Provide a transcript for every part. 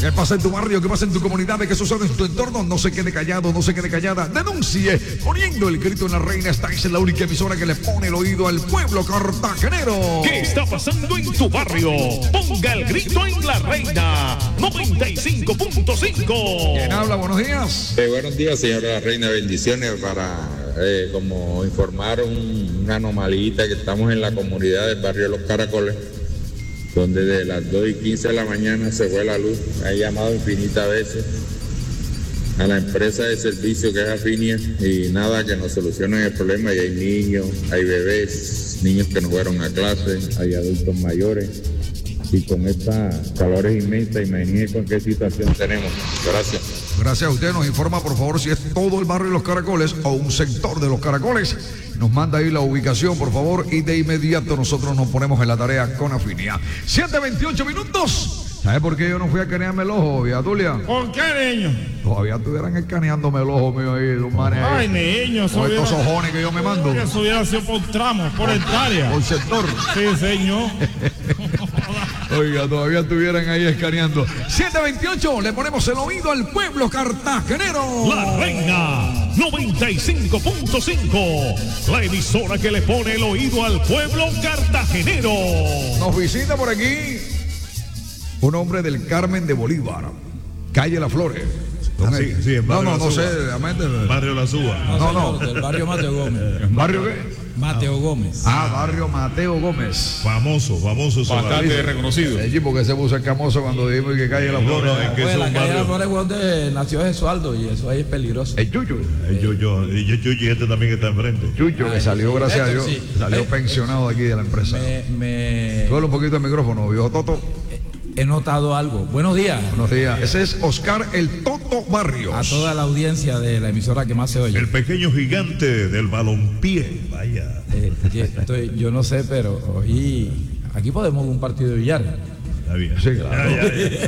¿Qué pasa en tu barrio? ¿Qué pasa en tu comunidad? ¿Qué sucede en tu entorno? No se quede callado, no se quede callada. Denuncie. Poniendo el grito en la reina. Esta es la única emisora que le pone el oído al pueblo cartagenero. ¿Qué está pasando en tu barrio? Ponga el grito en la reina 95.5. ¿Quién habla? Buenos días. Buenos días, señora la reina. Bendiciones para como informar una anomalita que estamos en la comunidad del barrio Los Caracoles, donde de las 2:15 de la mañana se fue la luz. He llamado infinitas veces a la empresa de servicio que es Afinia y nada, que nos solucionen el problema. Y hay niños, hay bebés, niños que no fueron a clase, hay adultos mayores. Y con estas calores inmensas, imagínense con qué situación tenemos. Gracias. Gracias a usted. Nos informa, por favor, si es todo el barrio de Los Caracoles o un sector de Los Caracoles. Nos manda ahí la ubicación, por favor, y de inmediato nosotros nos ponemos en la tarea con Afinia. 7:28 minutos. ¿Sabes por qué yo no fui a escanearme el ojo, Viatulia? ¿Por qué, niño? Todavía estuvieran escaneándome el ojo mío ahí, los manes. Ay, niño, con estos ojones que yo me mando. Eso hubiera sido por tramos, por hectárea. Por sector. Sí, señor. Oiga, todavía estuvieran ahí escaneando. 7:28, le ponemos el oído al pueblo cartagenero. La reina 95.5. La emisora que le pone el oído al pueblo cartagenero. Nos visita por aquí un hombre del Carmen de Bolívar, calle Las Flores. Sí, en barrio no sé, realmente. Barrio La Suba. No. Del barrio Mateo Gómez. ¿Barrio qué? Mateo Gómez. Barrio Mateo Gómez. Famoso. Bastante reconocido. El tipo que se puso escamoso cuando dijimos que calle Las Flores. No, es que es La un calle de Las barrio. Flores fue donde nació Jesualdo y eso ahí es peligroso. El Chucho. Y este también que está enfrente. Chucho, que salió, gracias a Dios, sí. salió pensionado de aquí de la empresa. Suelo un poquito el micrófono, viejo Toto. He notado algo. Buenos días. Buenos días. Ese es Oscar el Toto Barrios. A toda la audiencia de la emisora que más se oye. El pequeño gigante del balompié. Vaya. Yo no sé, pero hoy aquí podemos un partido de billar. Está bien. Sí, claro. Ya.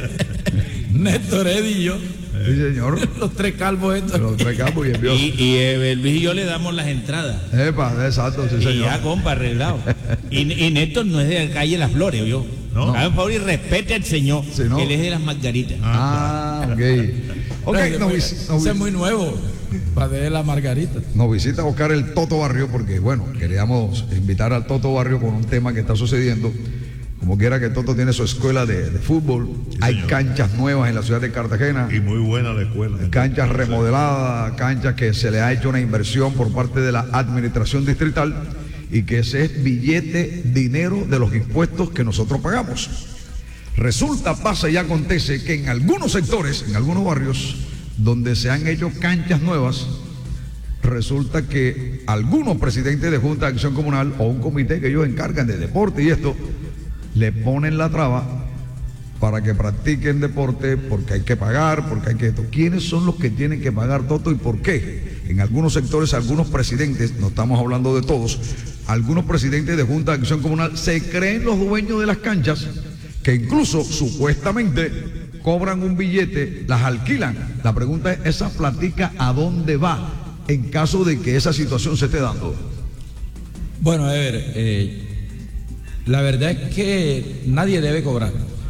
Néstor, Eddie y yo. Sí, señor. Los tres calvos estos. Los tres campos y envió. Y Luis y yo le damos las entradas. Epa, exacto, sí, Y señor. ya, compa, arreglado. Y Néstor no es de la calle Las Flores, ¿vio? No. Hagan favor y respete al señor. Sí, no. Él es de las Margaritas. Ok. Ok, Ese es muy nuevo. Para de la Margarita. nos visita Oscar el Toto Barrio porque, bueno, queríamos invitar al Toto Barrio con un tema que está sucediendo. Como quiera que Toto tiene su escuela de fútbol. Sí, Hay señor. canchas nuevas en la ciudad de Cartagena. Y muy buena la escuela. Canchas remodeladas, canchas que se le ha hecho una inversión por parte de la administración distrital y que ese es billete, dinero de los impuestos que nosotros pagamos. Resulta, pasa y acontece que en algunos sectores, en algunos barrios, donde se han hecho canchas nuevas, resulta que algunos presidentes de Junta de Acción Comunal o un comité que ellos encargan de deporte y esto, le ponen la traba para que practiquen deporte porque hay que pagar, porque hay que esto. ¿Quiénes son los que tienen que pagar, Toto, y por qué? En algunos sectores, algunos presidentes, no estamos hablando de todos, algunos presidentes de Junta de Acción Comunal se creen los dueños de las canchas, que incluso supuestamente cobran un billete, las alquilan. La pregunta es, ¿esa platica a dónde va en caso de que esa situación se esté dando? Bueno, a ver, la verdad es que nadie debe cobrar.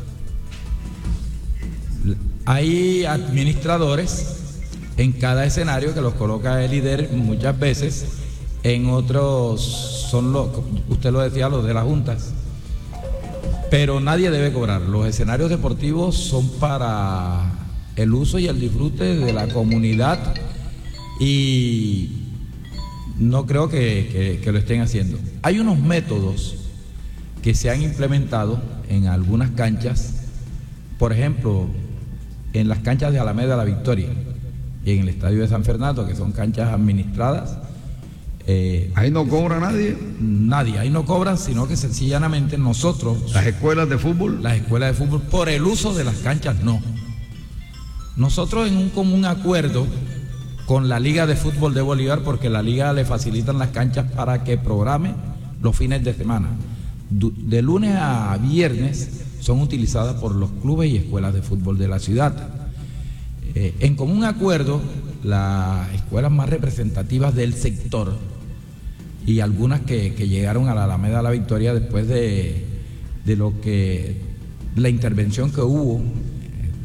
Hay administradores en cada escenario que los coloca el líder muchas veces, en otros son los, usted lo decía, los de las juntas, pero nadie debe cobrar. Los escenarios deportivos son para el uso y el disfrute de la comunidad y no creo que lo estén haciendo. Hay unos métodos que se han implementado en algunas canchas, por ejemplo, en las canchas de Alameda La Victoria y en el Estadio de San Fernando, que son canchas administradas. Ahí no cobra nadie. Nadie, ahí no cobran, sino que sencillamente nosotros, Las escuelas de fútbol. las escuelas de fútbol, por el uso de las canchas, no. Nosotros en un común acuerdo con la Liga de Fútbol de Bolívar, porque la Liga le facilitan las canchas para que programe los fines de semana. De lunes a viernes son utilizadas por los clubes y escuelas de fútbol de la ciudad. En común acuerdo, las escuelas más representativas del sector y algunas que llegaron a la Alameda La Victoria después de lo que la intervención que hubo